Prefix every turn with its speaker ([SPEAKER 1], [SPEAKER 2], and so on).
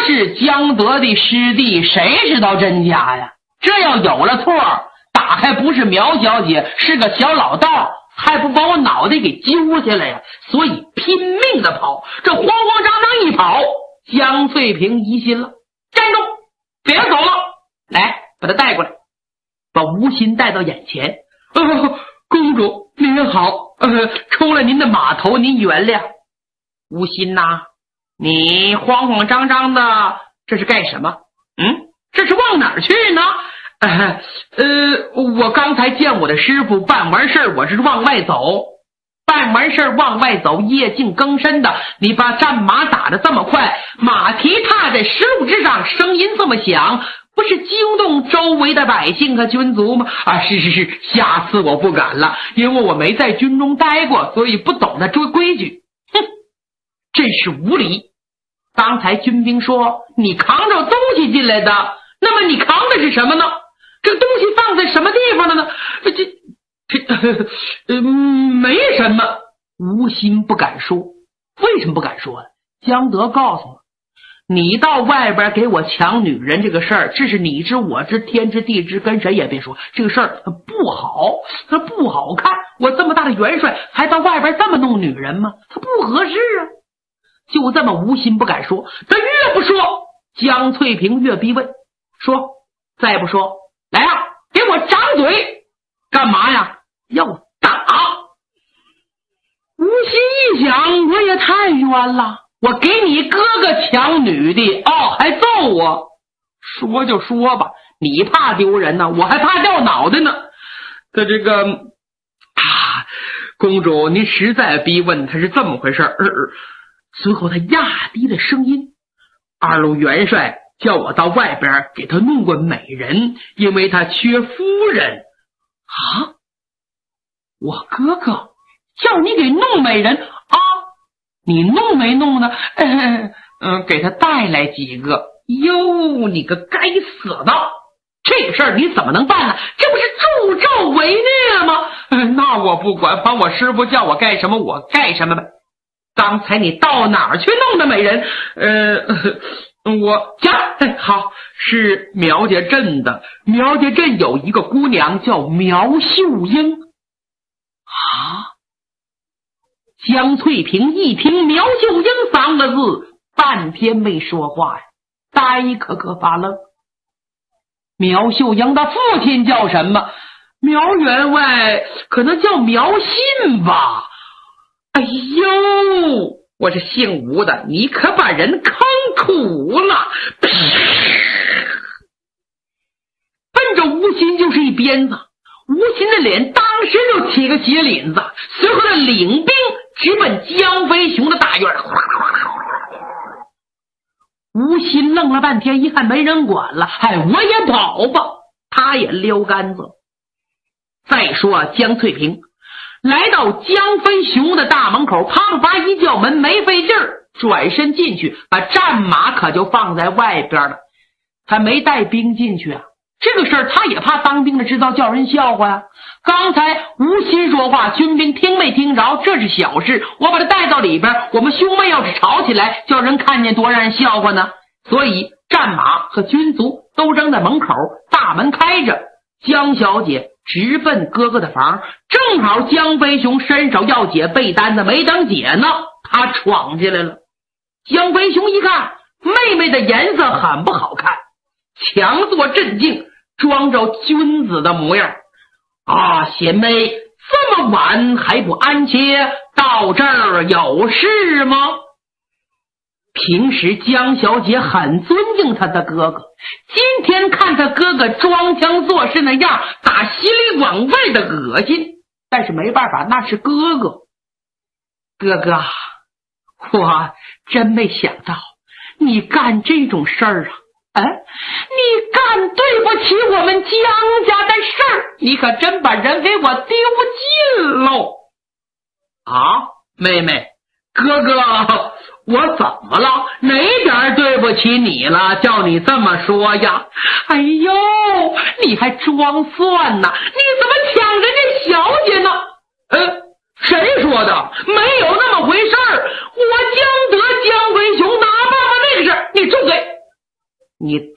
[SPEAKER 1] 是江德的师弟，谁知道真假呀？这要有了错，打开不是苗小姐，是个小老道，还不把我脑袋给揪下来呀？所以拼命的跑，这慌慌张张一跑，江翠萍疑心了，站住，别走了，来把他带过来，把吴昕带到眼前。公主您好，出了您的码头，您原谅。吴昕呐，你慌慌张张的，这是干什么？这是往哪儿去呢？我刚才见我的师傅办完事儿，我是往外走。办完事儿往外走，夜静更深的，你把战马打得这么快，马蹄踏在石路之上，声音这么响，不是惊动周围的百姓和军卒吗？是，下次我不敢了，因为我没在军中待过，所以不懂得这规矩。真是无理！刚才军兵说你扛着东西进来的，那么你扛的是什么呢？这个东西放在什么地方了呢？没什么。吴昕不敢说。为什么不敢说呢？江德告诉我，你到外边给我抢女人这个事儿，这是你知我知天知地知，跟谁也别说，这个事儿不好，它不好看。我这么大的元帅还到外边这么弄女人吗？它不合适啊。就这么吴昕不敢说，他越不说，江翠萍越逼问，说再不说，来啊，给我掌嘴！干嘛呀？要打！吴昕一想，我也太冤了，我给你哥哥抢女的，还揍我？说就说吧，你怕丢人呢，我还怕掉脑袋呢。他这个公主您实在逼问，他是这么回事随后他压低了声音，二路元帅叫我到外边给他弄个美人，因为他缺夫人。我哥哥叫你给弄美人你弄没弄呢？给他带来几个。哟，你个该死的，这个事儿你怎么能办呢？这不是助纣为虐吗？那我不管，把我师傅叫我干什么我干什么呗。刚才你到哪儿去弄的美人？我讲好，是苗家镇的。苗家镇有一个姑娘叫苗秀英。江翠萍一听苗秀英三个字，半天没说话呀，呆可发愣。苗秀英的父亲叫什么？苗员外可能叫苗信吧。哎呦，我是姓吴的，你可把人坑苦了！奔着吴昕就是一鞭子，吴昕的脸当时就起个血领子，随后的领兵直奔江飞雄的大院。吴昕愣了半天，一看没人管了，我也跑吧，他也撩杆子。再说江翠萍来到江飞雄的大门口，啪啪一叫门，没费劲儿，转身进去，把战马可就放在外边了。他没带兵进去啊，这个事儿他也怕当兵的知道叫人笑话呀。刚才吴昕说话，军兵听没听着？这是小事，我把他带到里边，我们兄妹要是吵起来，叫人看见多让人笑话呢。所以战马和军卒都扔在门口，大门开着，江小姐直奔哥哥的房，正好江飞雄伸手要解被单子，没等解呢，他闯进来了。江飞雄一看妹妹的颜色很不好看，强作镇静，装着君子的模样。贤妹这么晚还不安歇，到这儿有事吗？平时江小姐很尊敬她的哥哥，今天看她哥哥装腔作势那样，打心里往外的恶心，但是没办法，那是哥哥。哥哥，我真没想到你干这种事儿你干对不起我们江家的事儿，你可真把人给我丢尽喽！妹妹，哥哥，我怎么了？哪点对不起你了？叫你这么说呀？哎呦，你还装蒜呢？你怎么抢人家小姐呢？谁说的？没有那么回事儿。我江德江飞雄哪办法那个事儿？你住嘴！ 你